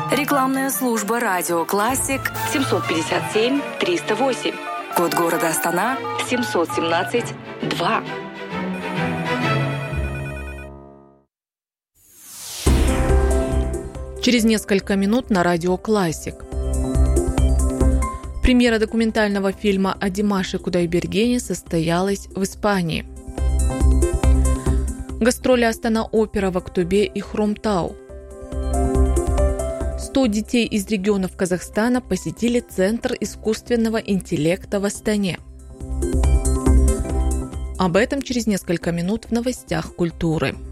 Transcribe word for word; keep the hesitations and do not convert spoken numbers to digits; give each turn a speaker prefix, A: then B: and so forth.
A: Рекламная служба «Радио Классик» семьсот пятьдесят семь триста восемь. Код города Астана семьсот семнадцать два.
B: Через несколько минут на «Радио Классик». Премьера документального фильма о Димаше Кудайбергене состоялась в Испании. Гастроли Астана-Опера в Актобе и Хромтау. сто детей из регионов Казахстана посетили Центр искусственного интеллекта в Астане. Об этом через несколько минут в новостях культуры.